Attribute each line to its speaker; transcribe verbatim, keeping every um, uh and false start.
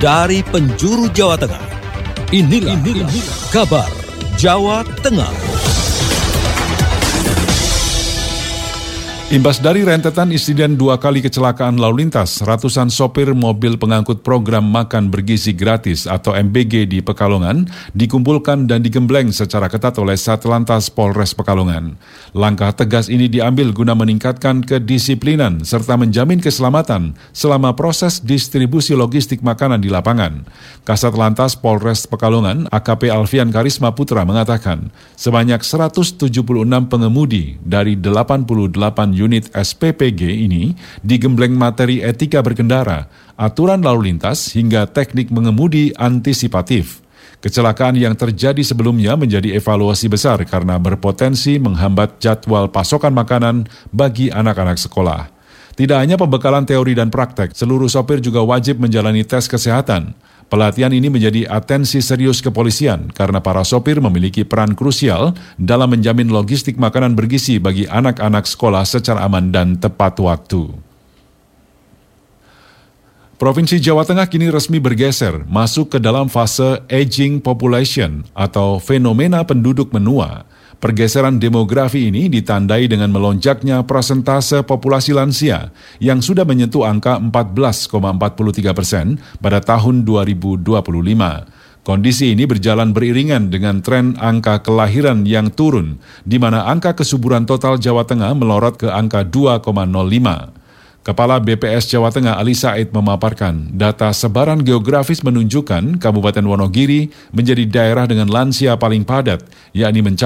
Speaker 1: dari penjuru Jawa Tengah. Inilah, inilah kabar Jawa Tengah.
Speaker 2: Imbas dari rentetan insiden dua kali kecelakaan lalu lintas, ratusan sopir mobil pengangkut program makan bergizi gratis atau M B G di Pekalongan dikumpulkan dan digembleng secara ketat oleh Satlantas Polres Pekalongan. Langkah tegas ini diambil guna meningkatkan kedisiplinan serta menjamin keselamatan selama proses distribusi logistik makanan di lapangan. Kasat Lantas Polres Pekalongan, A K P Alfian Karisma Putra mengatakan, sebanyak seratus tujuh puluh enam pengemudi dari delapan puluh delapan unit S P P G ini digembleng materi etika berkendara, aturan lalu lintas hingga teknik mengemudi antisipatif. Kecelakaan yang terjadi sebelumnya menjadi evaluasi besar karena berpotensi menghambat jadwal pasokan makanan bagi anak-anak sekolah. Tidak hanya pembekalan teori dan praktek, seluruh sopir juga wajib menjalani tes kesehatan. Pelatihan ini menjadi atensi serius kepolisian karena para sopir memiliki peran krusial dalam menjamin logistik makanan bergizi bagi anak-anak sekolah secara aman dan tepat waktu. Provinsi Jawa Tengah kini resmi bergeser masuk ke dalam fase aging population atau fenomena penduduk menua. Pergeseran demografi ini ditandai dengan melonjaknya persentase populasi lansia yang sudah menyentuh angka empat belas koma empat tiga persen pada tahun dua ribu dua puluh lima. Kondisi ini berjalan beriringan dengan tren angka kelahiran yang turun, di mana angka kesuburan total Jawa Tengah melorot ke angka dua koma nol lima. Kepala B P S Jawa Tengah Ali Said memaparkan, data sebaran geografis menunjukkan Kabupaten Wonogiri menjadi daerah dengan lansia paling padat, yakni mencapai